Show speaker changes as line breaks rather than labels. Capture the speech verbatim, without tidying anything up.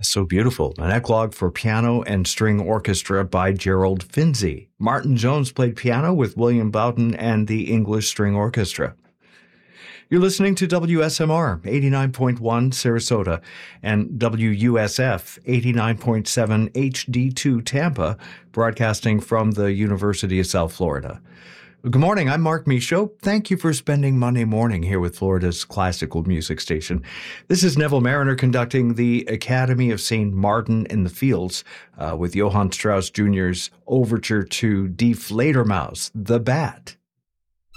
So beautiful. An eclogue for piano and string orchestra by Gerald Finzi. Martin Jones played piano with William Bowden and the English String Orchestra. You're listening to W S M R eighty-nine point one Sarasota and W U S F eighty-nine point seven H D two Tampa, broadcasting from the University of South Florida. Good morning, I'm Mark Michaud. Thank you for spending Monday morning here with Florida's classical music station. This is Neville Mariner conducting the Academy of Saint Martin in the Fields uh, with Johann Strauss Junior's overture to Die Fledermaus, The Bat.